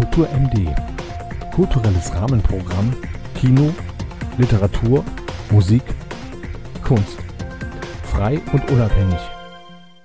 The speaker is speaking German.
Kultur MD. Kulturelles Rahmenprogramm, Kino, Literatur, Musik, Kunst. Frei und unabhängig.